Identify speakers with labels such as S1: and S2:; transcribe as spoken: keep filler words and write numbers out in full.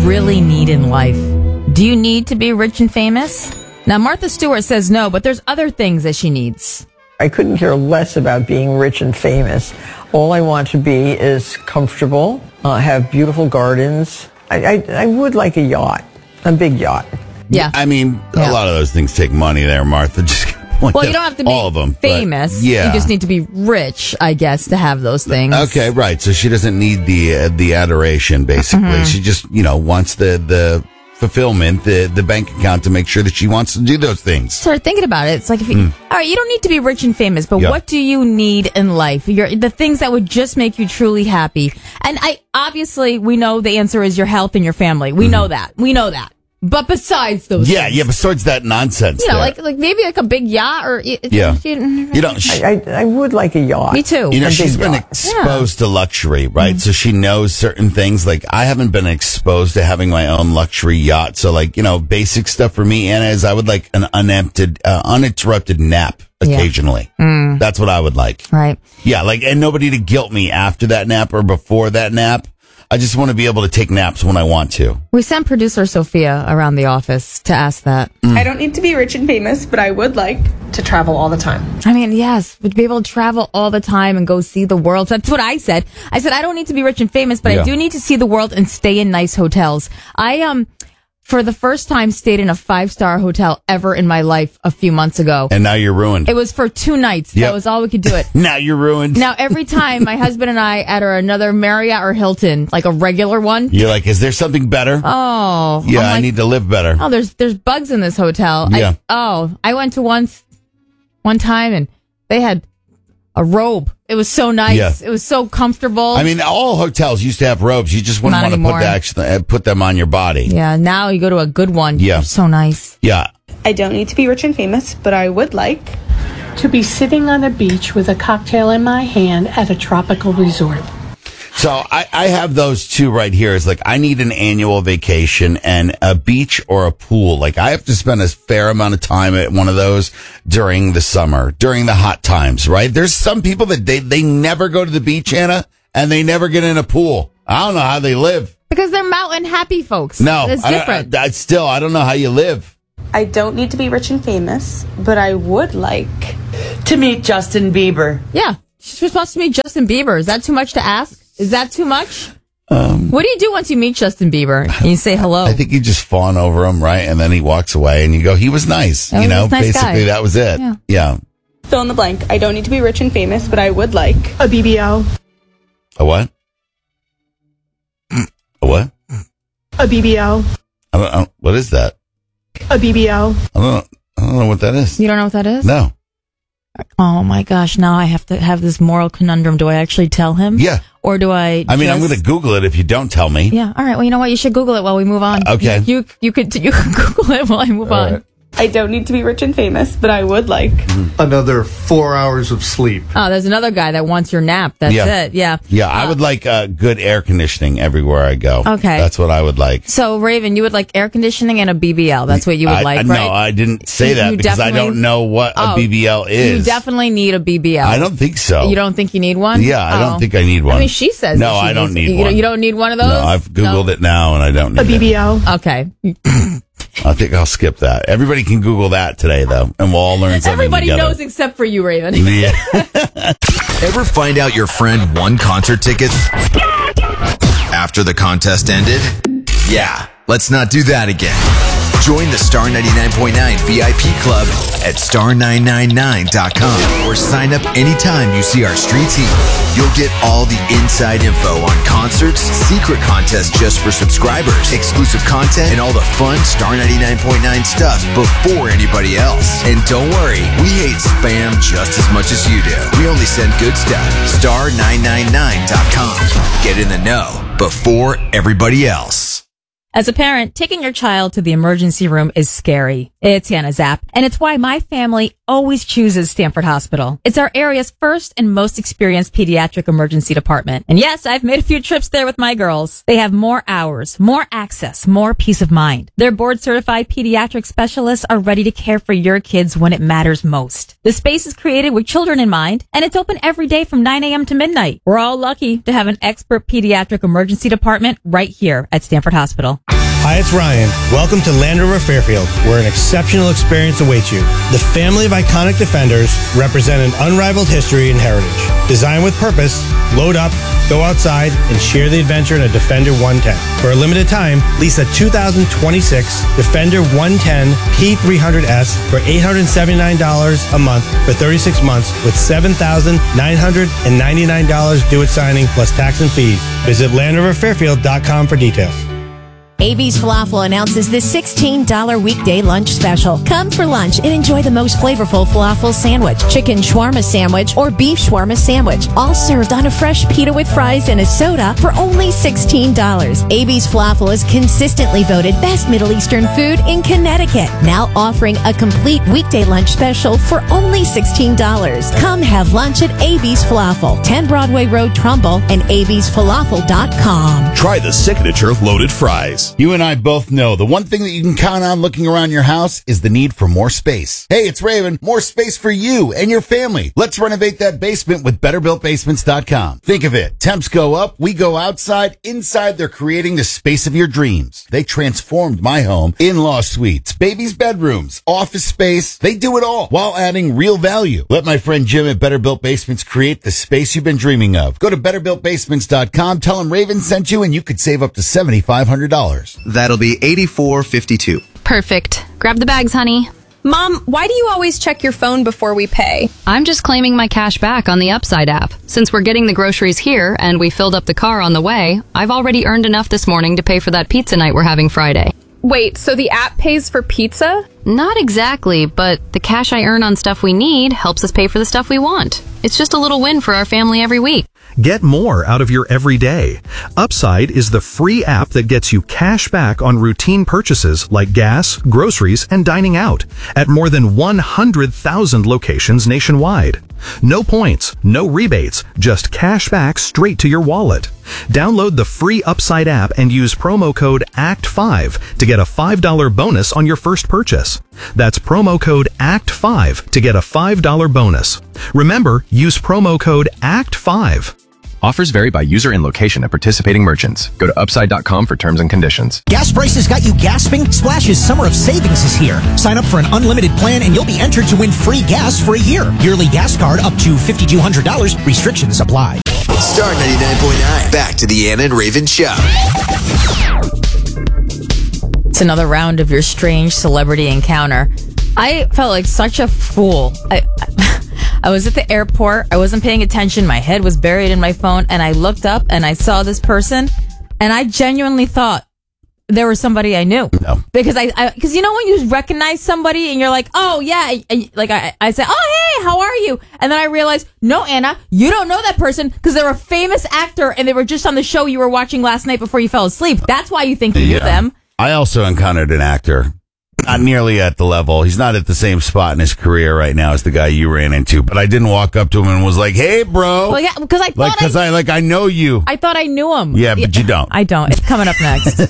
S1: really need in life? Do you need to be rich and famous? Now, Martha Stewart says no, but there's other things that she needs.
S2: I couldn't care less about being rich and famous. All I want to be is comfortable, uh, have beautiful gardens. I, I, I would like a yacht, a big yacht.
S1: Yeah.
S3: I mean,
S1: Yeah.
S3: a lot of those things take money there, Martha. Just point
S1: Well,
S3: out
S1: you don't have to be
S3: all of them, but
S1: famous.
S3: yeah.
S1: You just need to be rich, I guess, to have those things.
S3: Okay, right. So she doesn't need the uh, the adoration, basically.
S1: Mm-hmm.
S3: She just, you know, wants the, the fulfillment, the, the bank account to make sure that she wants to do those things.
S1: Start thinking about it. It's like, if you, all right, you don't need to be rich and famous, but
S3: Yeah.
S1: what do you need in life? Your, the things that would just make you truly happy. And I, obviously, we know the answer is your health and your family. We know that. We know that. But besides those
S3: Yeah,
S1: things,
S3: yeah, besides that nonsense.
S1: you know,
S3: there.
S1: like, like maybe like a big yacht or,
S3: Yeah.
S1: you,
S3: you don't, she,
S2: I, I, I would like a yacht.
S1: me too.
S3: You know,
S2: A
S3: she's
S2: big
S3: been
S2: yacht.
S3: exposed to luxury, right?
S1: Mm-hmm.
S3: So she knows certain things. Like, I haven't been exposed to having my own luxury yacht. So, like, you know, basic stuff for me, Anna, is I would like an uninterrupted, uh, uninterrupted nap
S1: Yeah.
S3: occasionally. Mm. That's what I would like.
S1: Right.
S3: Yeah, like, and nobody to guilt me after that nap or before that nap. I just want to be able to take naps when I want to.
S1: We sent producer Sophia around the office to ask that.
S3: Mm.
S4: I don't need to be rich and famous, but I would like to travel all the time.
S1: I mean, yes, would be able to travel all the time and go see the world. That's what I said. I said, I don't need to be rich and famous, but
S3: Yeah.
S1: I do need to see the world and stay in nice hotels. I, um, for the first time, stayed in a five-star hotel ever in my life a few months ago.
S3: And now you're ruined.
S1: It was for two nights.
S3: Yep.
S1: That was all we could do it.
S3: Now you're ruined.
S1: Now, every time my husband and I at our another Marriott or Hilton, like a regular one.
S3: You're like, is there something better?
S1: Oh.
S3: yeah,
S1: I'm
S3: I
S1: like,
S3: need to live better.
S1: Oh, there's there's bugs in this hotel.
S3: Yeah.
S1: I, oh, I went to once, one time, and they had a robe. It was so nice.
S3: Yeah.
S1: It was so comfortable.
S3: I mean, all hotels used to have robes. You just wouldn't
S1: Not
S3: want to put,
S1: anymore.
S3: the, actually, uh, put them on your body.
S1: yeah. Now you go to a good one.
S3: Yeah.
S1: They're so nice.
S3: Yeah.
S4: I don't need to be rich and famous, but I would like
S5: To be sitting on a beach with a cocktail in my hand at a tropical resort.
S3: So I, I have those two right here. It's like I need an annual vacation and a beach or a pool. Like I have to spend a fair amount of time at one of those during the summer, during the hot times, right? There's some people that they, they never go to the beach, Anna, and they never get in a pool. I don't know how they live.
S1: Because they're mountain happy folks.
S3: No,
S1: It's
S3: I don't-
S1: different.
S3: I, I still, I don't know how you live.
S4: I don't need to be rich and famous, but I would like
S6: To meet Justin Bieber.
S1: yeah. She's supposed to meet Justin Bieber. Is that too much to ask? Is that too much? Um, what do you do once you meet Justin Bieber? And you say hello.
S3: I think you just fawn over him, right? And then he walks away and you go, he was nice.
S1: Oh,
S3: you
S1: he
S3: know,
S1: was a nice
S3: basically
S1: guy.
S3: that was it.
S1: Yeah.
S3: yeah.
S4: fill in the blank. I don't need to be rich and famous, but I would like
S5: A B B L.
S3: A what? A what?
S5: A B B L.
S3: I don't, I don't, what is that?
S5: A B B L.
S3: I don't know. I don't know what that is.
S1: You don't know what that is?
S3: No.
S1: Oh my gosh! Now I have to have this moral conundrum. Do I actually tell him?
S3: Yeah.
S1: Or do I?
S3: I mean, I'm
S1: just-
S3: going to Google it if you don't tell me.
S1: Yeah. All right. Well, you know what? You should Google it while we move on.
S3: Okay.
S1: You you could you can Google it while I move
S3: All
S1: on.
S3: right.
S4: I don't need to be rich and famous, but I would like
S7: Another four hours of sleep.
S1: Oh, there's another guy that wants your nap. That's
S3: Yeah.
S1: it. Yeah.
S3: Yeah, I would like uh, good air conditioning everywhere I go.
S1: Okay.
S3: That's what I would like.
S1: So, Raven, you would like air conditioning and a B B L. That's what you would
S3: I,
S1: like,
S3: I,
S1: right?
S3: No, I didn't say
S1: You-
S3: that
S1: you
S3: because I
S1: definitely-
S3: don't know what a
S1: Oh,
S3: B B L is.
S1: You definitely need a B B L.
S3: I don't think so.
S1: You don't think you need one?
S3: Yeah, I don't
S1: Oh.
S3: think I need one.
S1: I mean, she says
S3: No,
S1: that she
S3: I don't
S1: needs-
S3: need
S1: you,
S3: one.
S1: You don't need one of those?
S3: No, I've Googled
S1: No?
S3: it now and I don't need
S5: A B B L.
S3: it.
S1: Okay.
S3: I think I'll skip that. Everybody can Google that today, though, and we'll all learn something
S1: Everybody
S3: together.
S1: knows except for you, Raven.
S3: Yeah.
S8: Ever find out your friend won concert tickets after the contest ended? Yeah, let's not do that again. Join the Star ninety-nine point nine V I P Club at star nine nine nine dot com or sign up anytime you see our street team. You'll get all the inside info on concerts, secret contests just for subscribers, exclusive content, and all the fun Star ninety-nine point nine stuff before anybody else. And don't worry, we hate spam just as much as you do. We only send good stuff. star nine nine nine dot com. Get in the know before everybody else.
S1: As a parent, taking your child to the emergency room is scary. It's Hannah Zapp, and it's why my family always chooses Stanford Hospital. It's our area's first and most experienced pediatric emergency department. And yes, I've made a few trips there with my girls. They have more hours, more access, more peace of mind. Their board-certified pediatric specialists are ready to care for your kids when it matters most. The space is created with children in mind, and it's open every day from nine a.m. to midnight. We're all lucky to have an expert pediatric emergency department right here at Stanford Hospital.
S9: Hi, it's Ryan. Welcome to Land Rover Fairfield, where an exceptional experience awaits you. The family of iconic Defenders represent an unrivaled history and heritage. Designed with purpose, load up, go outside, and share the adventure in a Defender one ten. For a limited time, lease a two thousand twenty-six Defender one ten P three hundred S for eight hundred seventy-nine dollars a month for thirty-six months with seven thousand nine hundred ninety-nine dollars due at signing plus tax and fees. Visit land rover fairfield dot com for details.
S10: A B's Falafel announces the sixteen dollars weekday lunch special. Come for lunch and enjoy the most flavorful falafel sandwich, chicken shawarma sandwich, or beef shawarma sandwich. All served on a fresh pita with fries and a soda for only sixteen dollars. A B's Falafel is consistently voted best Middle Eastern food in Connecticut. Now offering a complete weekday lunch special for only sixteen dollars. Come have lunch at A B's Falafel, ten Broadway Road, Trumbull, and a b's falafel dot com.
S11: Try the signature loaded fries.
S3: You and I both know the one thing that you can count on looking around your house is the need for more space. Hey, it's Raven. More space for you and your family. Let's renovate that basement with better built basements dot com. Think of it. Temps go up. We go outside. Inside, they're creating the space of your dreams. They transformed my home. In-law suites, babies' bedrooms, office space. They do it all while adding real value. Let my friend Jim at Better Built Basements create the space you've been dreaming of. Go to better built basements dot com. Tell them Raven sent you and you could save up to seven thousand five hundred dollars.
S12: That'll be eighty-four fifty-two.
S13: Perfect. Grab the bags, honey.
S14: Mom, why do you always check your phone before we pay?
S13: I'm just claiming my cash back on the Upside app. Since we're getting the groceries here and we filled up the car on the way, I've already earned enough this morning to pay for that pizza night we're having Friday.
S14: Wait, so the app pays for pizza?
S13: Not exactly, but the cash I earn on stuff we need helps us pay for the stuff we want. It's just a little win for our family every week.
S11: Get more out of your everyday. Upside is the free app that gets you cash back on routine purchases like gas, groceries, and dining out at more than one hundred thousand locations nationwide. No points, no rebates, just cash back straight to your wallet. Download the free Upside app and use promo code A C T five to get a five dollars bonus on your first purchase. That's promo code A C T five to get a five dollars bonus. Remember, use promo code A C T five.
S15: Offers vary by user and location at participating merchants. Go to upside dot com for terms and conditions.
S16: Gas prices got you gasping? Splash's Summer of Savings is here. Sign up for an unlimited plan and you'll be entered to win free gas for a year. Yearly gas card up to five thousand two hundred dollars. Restrictions apply.
S8: Star ninety-nine point nine. Back to the Anna and Raven Show.
S1: It's another round of your strange celebrity encounter. I felt like such a fool. I, I was at the airport. I wasn't paying attention. My head was buried in my phone. And I looked up and I saw this person. And I genuinely thought there was somebody I knew.
S3: No.
S1: Because I, I, because you know when you recognize somebody and you're like, oh yeah, and like I, I said, oh hey, how are you? And then I realized, no, Anna, you don't know that person because they're a famous actor and they were just on the show you were watching last night before you fell asleep. That's why you think you
S3: Yeah.
S1: knew them.
S3: I also encountered an actor. Not nearly at the level. He's not at the same spot in his career right now as the guy you ran into. But I didn't walk up to him and was like, "Hey, bro."
S1: Well, yeah, because I thought
S3: like, because I, I like I know you.
S1: I thought I knew him.
S3: Yeah, but you don't.
S1: I don't. It's coming up next.